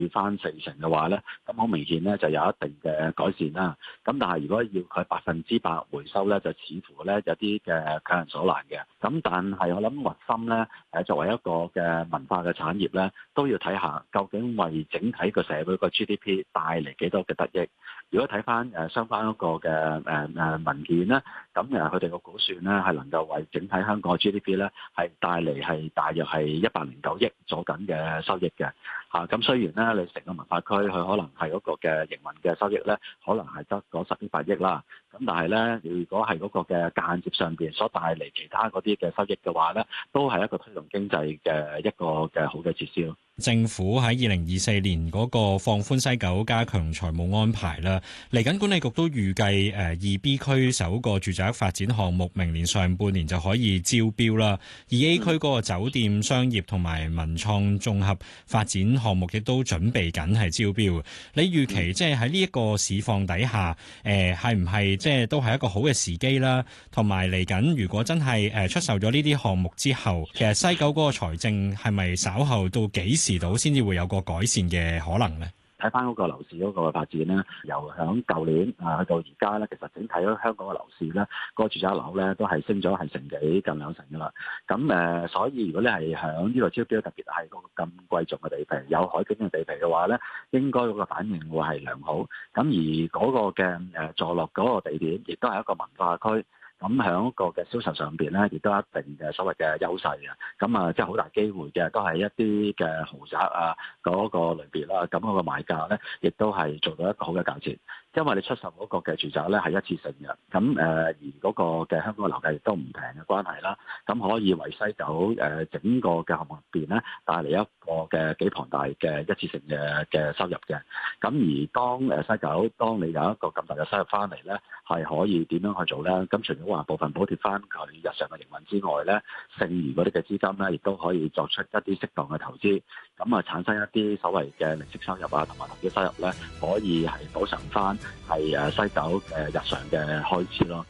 翻40%嘅話咧，咁好明顯咧就有一定嘅改善啦。咁但係如果要佢100%回收咧，就似乎咧有啲嘅強人所難嘅。咁但係我諗核心咧，作為一個嘅文化嘅產業咧，都要睇下究竟為整體個社會個 GDP 帶嚟幾多嘅得益。如果睇翻相關嗰個嘅文件咧，咁佢哋個估算咧係能夠為整體香港嘅 GDP 咧係帶嚟係大約係109億左緊嘅收益嘅嚇。咁雖然咧你成個文化區佢可能係嗰個嘅營運嘅收益咧，可能係得嗰10-8億啦。咁但係咧，如果係嗰個嘅間接上邊所帶嚟其他嗰啲嘅收益嘅話咧，都係一個推動經濟嘅一個嘅好嘅設施咯。 政府喺2024年嗰個放寬西九加強財務安排啦，嚟緊管理局都預計2B 區首個住宅發展項目明年上半年就可以招標啦。2A 區嗰個酒店、商業同埋文創綜合發展項目亦都準備緊係招標。你預期即係喺呢一個市況底下，係唔係即係都係一個好嘅時機啦？同埋嚟緊如果真係出售咗呢啲項目之後，其實西九嗰個財政係咪稍後到幾時到先至會有個改善嘅可能呢？ 睇翻嗰個樓市嗰個發展咧，由響舊年去到而家咧，其實整體香港嘅樓市咧，嗰個住宅樓咧都係升咗係成幾近2成噶啦。咁所以如果你係響呢個招標，特別係嗰個咁貴重嘅地皮，有海景嘅地皮嘅話咧，應該嗰個反應會係良好。咁而嗰個嘅坐落嗰個地點，亦都係一個文化區。咁喺個嘅銷售上邊咧，亦都有一定嘅所謂嘅優勢嘅。咁即係好大機會嘅，都係一啲嘅豪宅嗰個類別啦。咁嗰個賣價咧，亦都係做到一個好嘅價錢。因為你出售嗰個嘅住宅咧係一次性嘅，咁而嗰個嘅香港嘅樓價亦都唔平嘅關係啦，咁可以為西九整個嘅項目入邊咧帶嚟一個嘅幾龐大嘅一次性嘅收入嘅。咁而當西九當你有一個咁大嘅收入翻嚟咧，係可以點樣去做咧？咁除咗話部分補貼翻佢日常嘅營運之外咧，剩餘嗰啲嘅資金咧，亦都可以作出一啲適當嘅投資，咁產生一啲所謂嘅利息收入同埋投資收入咧，可以係補償翻係西九日常嘅開支咯。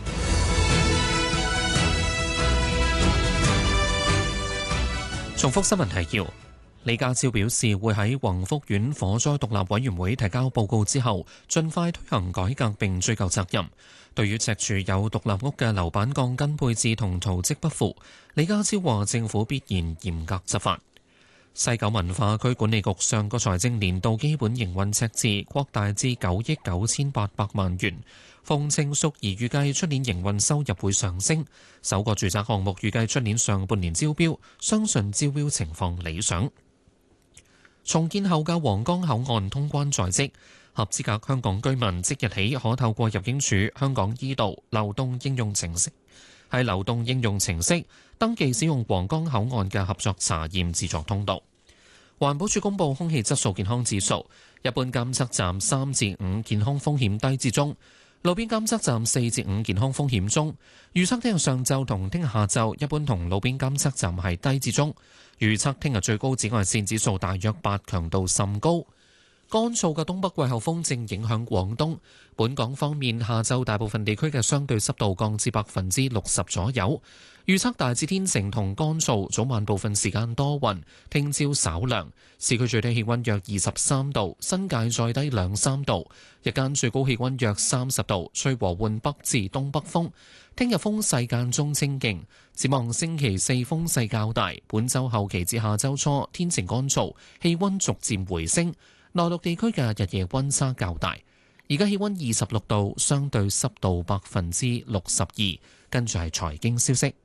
重複新聞提要：李家超表示會喺宏福苑火災獨立委員會提交報告之後，盡快推行改革並追究責任。對於赤柱有獨立屋嘅樓板鋼筋配置同圖則不符，李家超話政府必然嚴格執法。西九文化區管理局上個財政年度基本營運赤字擴大至9億9800萬元。馮程淑儀預計出年營運收入會上升。首個住宅項目預計出年上半年招標，相信招標情況理想。重建後嘅皇崗口岸通關在即，合資格香港居民即日起可透過入境處香港 e 道流動應用程式，喺流動應用程式登記使用皇崗口岸嘅合作查驗自助通道。環保署公布空氣質素健康指數，一般監測站3至5健康風險低至中，路邊監測站4至5健康風險中。預測聽日上晝同聽日下晝一般同路邊監測站係低至中。預測聽日最高紫外線指數大約8，強度甚高。乾燥嘅東北季候風正影響廣東。本港方面，下晝大部分地區嘅相對濕度降至60%左右。預測大致天晴同乾燥，早晚部分時間多雲。聽朝稍涼，市區最低氣溫約23度，新界再低2-3度。日間最高氣溫約30度，吹和緩北至東北風。聽日風勢間中清勁。展望星期4風勢較大，本週後期至下週初天晴乾燥，氣溫逐漸回升。內陸地區嘅日夜溫差較大。而家氣溫26度，相對濕度62%。跟住係財經消息。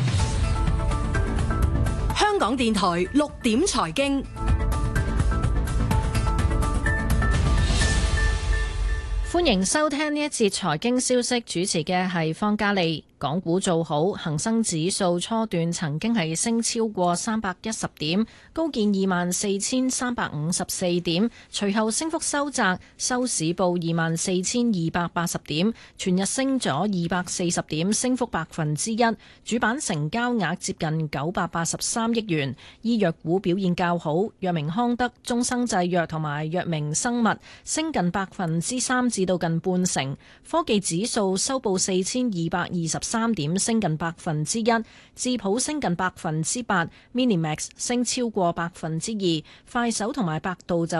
香港電台6點財經，歡迎收聽呢一節財經消息，主持嘅係方嘉利。港股做好，恒生指數初段曾經係升超過310點，高見24,354點，隨後升幅收窄，收市報24,280點，全日升咗240點，升幅1%。主板成交額接近983億元。醫藥股表現較好，藥明康德、中生製藥同埋藥明生物升近3%至到近半成。科技指數收報4223 23點，升近1%；智普升近8%；Minimax 升超過2%；快手同埋百度就